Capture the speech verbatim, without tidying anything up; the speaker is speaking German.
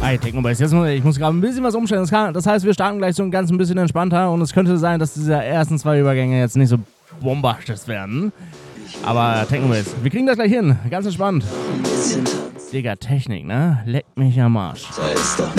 Hi, Technobase. Jetzt muss ich muss gerade ein bisschen was umstellen. Das, kann, das heißt, wir starten gleich so ein ganz ein bisschen entspannter und es könnte sein, dass diese ersten zwei Übergänge jetzt nicht so bombastisch werden. Aber Technobase, wir kriegen das gleich hin. Ganz entspannt. Digga, Technik, ne? Leck mich am Arsch.